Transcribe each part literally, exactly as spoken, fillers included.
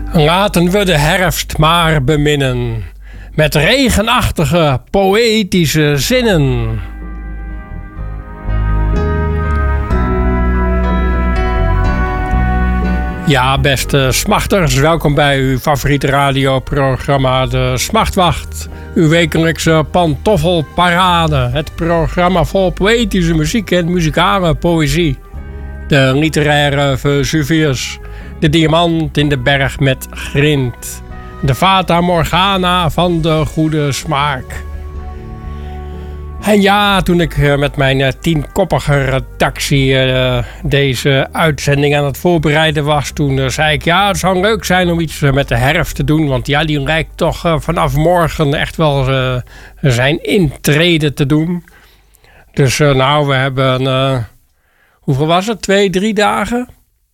Laten we de herfst maar beminnen, met regenachtige, poëtische zinnen. Ja, beste smachters, welkom bij uw favoriete radioprogramma De Smachtwacht. Uw wekelijkse pantoffelparade. Het programma vol poëtische muziek en muzikale poëzie. De literaire Vesuvius. De diamant in de berg met grind. De Fata Morgana van de goede smaak. En ja, toen ik met mijn tienkoppige redactie uh, deze uitzending aan het voorbereiden was, toen uh, zei ik, ja, het zou leuk zijn om iets uh, met de herfst te doen. Want ja, die lijkt toch uh, vanaf morgen echt wel uh, zijn intrede te doen. Dus uh, nou, we hebben, uh, hoeveel was het? Twee, drie dagen?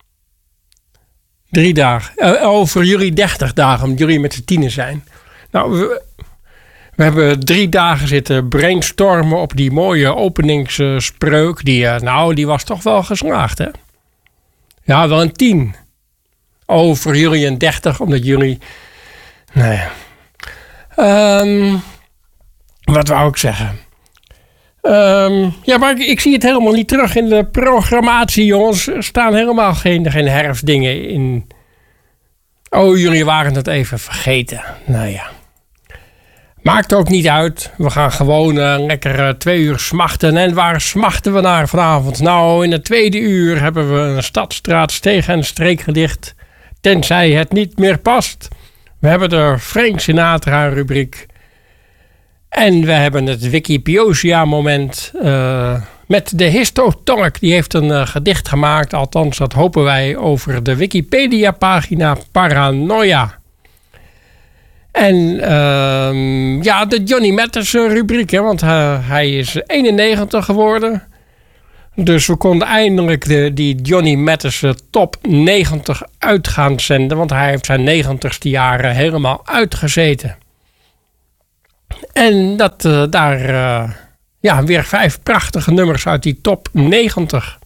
Drie dagen. Uh, oh, voor jullie dertig dagen, omdat jullie met z'n tienen zijn. Nou, we... We hebben drie dagen zitten brainstormen op die mooie openingsspreuk. Die, uh, nou, die was toch wel geslaagd, hè? Ja, wel een tien. Oh, voor jullie een dertig, omdat jullie... Nou ja. Um, wat wou ik zeggen? Um, ja, maar ik, ik zie het helemaal niet terug in de programmatie, jongens. Er staan helemaal geen, geen herfstdingen in. Oh, jullie waren het even vergeten. Nou ja. Maakt ook niet uit. We gaan gewoon uh, lekker uh, twee uur smachten. En waar smachten we naar vanavond? Nou, in het tweede uur hebben we een stadstraat, steeg en streekgedicht. Tenzij het niet meer past. We hebben de Frank Sinatra rubriek. En we hebben het Wikipiosia moment. Uh, met de Histotonk. Die heeft een uh, gedicht gemaakt. Althans, dat hopen wij over de Wikipedia pagina Paranoia. En uh, ja, de Johnny Mathis rubriek, hè, want uh, hij is eenennegentig geworden. Dus we konden eindelijk de, die Johnny Mathis top negentig uit gaan zenden, want hij heeft zijn negentigste jaren helemaal uitgezeten. En dat uh, daar, uh, ja, weer vijf prachtige nummers uit die top negentig.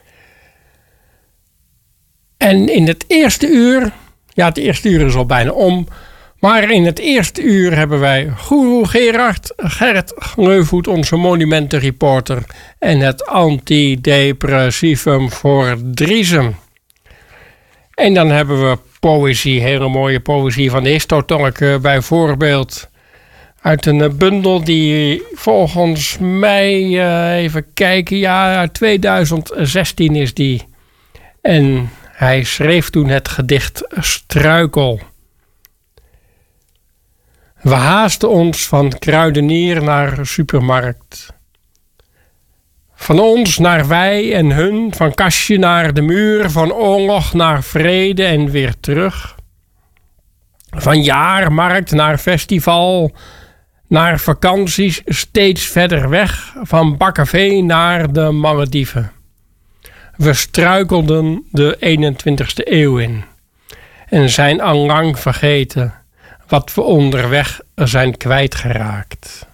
En in het eerste uur, ja, het eerste uur is al bijna om. Maar in het eerste uur hebben wij Goeroe Gerard, Gerrit Gleuvoet, onze monumentenreporter, en het antidepressivum voor Driesem. En dan hebben we poëzie, hele mooie poëzie van de Histotonk bijvoorbeeld. Uit een bundel die volgens mij, uh, even kijken, ja, uit tweeduizend zestien is die. En hij schreef toen het gedicht Struikel. We haasten ons van kruidenier naar supermarkt. Van ons naar wij en hun, van kastje naar de muur, van oorlog naar vrede en weer terug. Van jaarmarkt naar festival, naar vakanties steeds verder weg, van Bakkeveen naar de Malediven. We struikelden de eenentwintigste eeuw in en zijn al lang vergeten wat we onderweg zijn kwijtgeraakt.